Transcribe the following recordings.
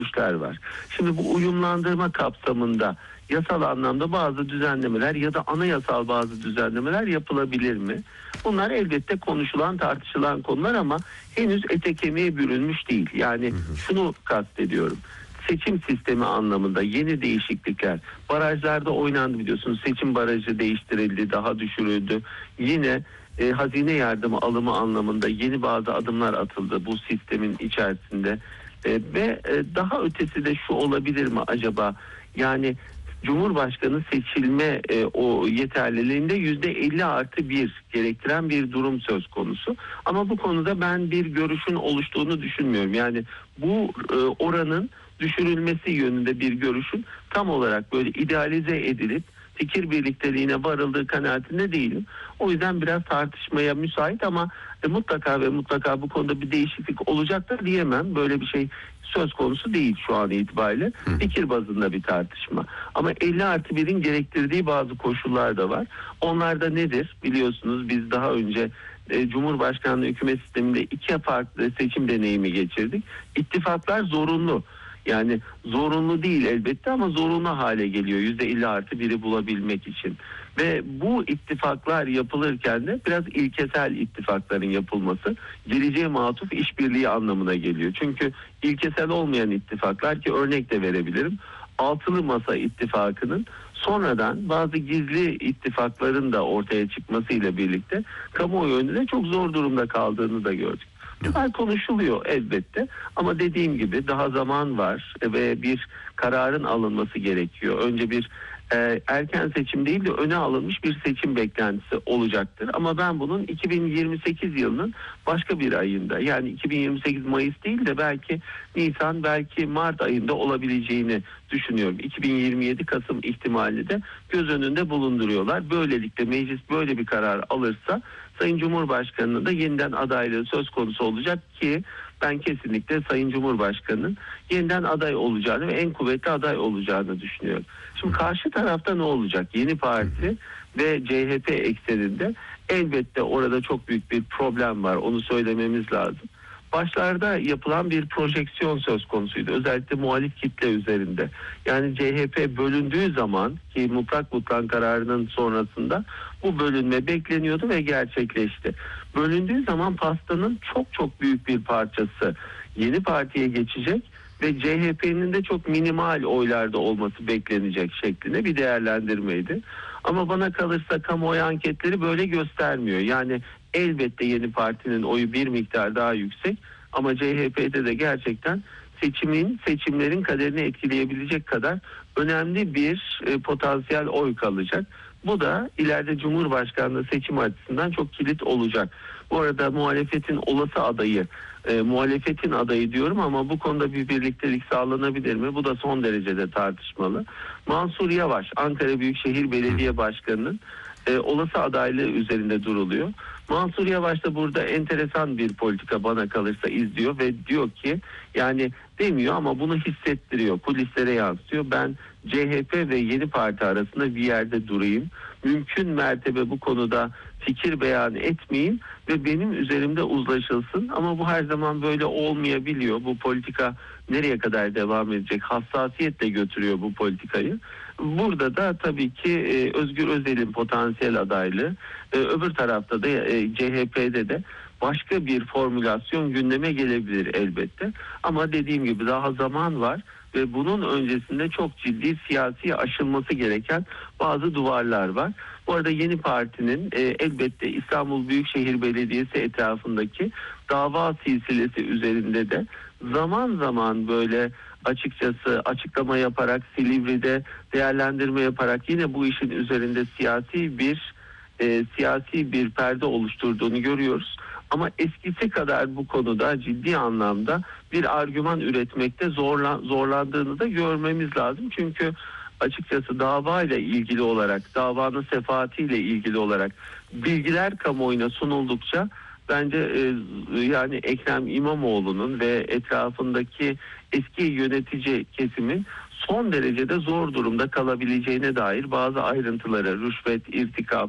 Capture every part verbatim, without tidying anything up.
görüşler var. Şimdi bu uyumlandırma kapsamında yasal anlamda bazı düzenlemeler ya da anayasal bazı düzenlemeler yapılabilir mi? Bunlar elbette konuşulan, tartışılan konular ama henüz ete kemiğe bürünmüş değil. Yani şunu kastediyorum. Seçim sistemi anlamında yeni değişiklikler, barajlarda oynandı biliyorsunuz, seçim barajı değiştirildi, daha düşürüldü. Yine e, hazine yardımı alımı anlamında yeni bazı adımlar atıldı bu sistemin içerisinde. E, ve e, daha ötesi de şu olabilir mi acaba? Yani Cumhurbaşkanı seçilme e, o yeterliliğinde yüzde elli artı bir gerektiren bir durum söz konusu. Ama bu konuda ben bir görüşün oluştuğunu düşünmüyorum. Yani bu e, oranın düşürülmesi yönünde bir görüşün tam olarak böyle idealize edilip fikir birlikteliğine varıldığı kanaatinde değilim. O yüzden biraz tartışmaya müsait ama e, mutlaka ve mutlaka bu konuda bir değişiklik olacaktır diyemem. Böyle bir şey söz konusu değil şu an itibariyle. Fikir bazında bir tartışma. Ama elli artı birin gerektirdiği bazı koşullar da var. Onlar da nedir? Biliyorsunuz biz daha önce e, Cumhurbaşkanlığı hükümet sisteminde iki farklı seçim deneyimi geçirdik. İttifaklar zorunlu. Yani zorunlu değil elbette ama zorunlu hale geliyor yüzde elli artı biri bulabilmek için. Ve bu ittifaklar yapılırken de biraz ilkesel ittifakların yapılması geleceğe matuf işbirliği anlamına geliyor. Çünkü ilkesel olmayan ittifaklar, ki örnek de verebilirim, Altılı Masa ittifakının sonradan bazı gizli ittifakların da ortaya çıkmasıyla birlikte kamuoyu önünde çok zor durumda kaldığını da gördük. Bunlar konuşuluyor elbette ama dediğim gibi daha zaman var ve bir kararın alınması gerekiyor. Önce bir e, erken seçim değil de öne alınmış bir seçim beklentisi olacaktır. Ama ben bunun iki bin yirmi sekiz yılının başka bir ayında, yani iki bin yirmi sekiz Mayıs değil de belki Nisan, belki Mart ayında olabileceğini düşünüyorum. iki bin yirmi yedi Kasım ihtimali de göz önünde bulunduruyorlar. Böylelikle meclis böyle bir karar alırsa Sayın Cumhurbaşkanı'nın da yeniden adaylığı söz konusu olacak ki ben kesinlikle Sayın Cumhurbaşkanı'nın yeniden aday olacağını ve en kuvvetli aday olacağını düşünüyorum. Şimdi karşı tarafta ne olacak? Yeni Parti ve C H P ekseninde elbette orada çok büyük bir problem var. Onu söylememiz lazım. Başlarda yapılan bir projeksiyon söz konusuydu. Özellikle muhalif kitle üzerinde. Yani C H P bölündüğü zaman, ki mutlak mutlak kararının sonrasında bu bölünme bekleniyordu ve gerçekleşti. Bölündüğü zaman pastanın çok çok büyük bir parçası Yeni Parti'ye geçecek ve C H P'nin de çok minimal oylarda olması beklenecek şeklinde bir değerlendirmeydi. Ama bana kalırsa kamuoyu anketleri böyle göstermiyor. Yani elbette Yeni Parti'nin oyu bir miktar daha yüksek ama C H P'de de gerçekten seçimin, seçimlerin kaderini etkileyebilecek kadar önemli bir e, potansiyel oy kalacak. Bu da ileride Cumhurbaşkanlığı seçim açısından çok kilit olacak. Bu arada muhalefetin olası adayı, e, muhalefetin adayı diyorum ama bu konuda bir birliktelik sağlanabilir mi? Bu da son derecede tartışmalı. Mansur Yavaş, Ankara Büyükşehir Belediye Başkanı'nın e, olası adaylığı üzerinde duruluyor. Mansur Yavaş da burada enteresan bir politika bana kalırsa izliyor ve diyor ki, yani demiyor ama bunu hissettiriyor, kulislere yansıtıyor. Ben C H P ve Yeni Parti arasında bir yerde durayım. Mümkün mertebe bu konuda fikir beyan etmeyeyim ve benim üzerimde uzlaşılsın. Ama bu her zaman böyle olmayabiliyor. Bu politika nereye kadar devam edecek? Hassasiyetle götürüyor bu politikayı. Burada da tabii ki e, Özgür Özel'in potansiyel adaylığı, e, öbür tarafta da e, C H P'de de başka bir formülasyon gündeme gelebilir elbette. Ama dediğim gibi daha zaman var ve bunun öncesinde çok ciddi siyasi aşılması gereken bazı duvarlar var. Bu arada Yeni Parti'nin e, elbette İstanbul Büyükşehir Belediyesi etrafındaki dava silsilesi üzerinde de zaman zaman böyle açıkçası açıklama yaparak, Silivri'de değerlendirme yaparak yine bu işin üzerinde siyasi bir e, siyasi bir perde oluşturduğunu görüyoruz. Ama eskisi kadar bu konuda ciddi anlamda bir argüman üretmekte zorlan, zorlandığını da görmemiz lazım. Çünkü açıkçası davayla ilgili olarak, davanın sefaatiyle ilgili olarak bilgiler kamuoyuna sunuldukça bence e, yani Ekrem İmamoğlu'nun ve etrafındaki eski yönetici kesimin son derecede zor durumda kalabileceğine dair bazı ayrıntılara, rüşvet, irtikap,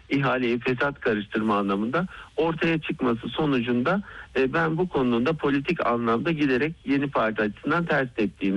ihaleyi fesat karıştırma anlamında ortaya çıkması sonucunda e, ben bu konunun da politik anlamda giderek yeni parti açısından ters teptiğini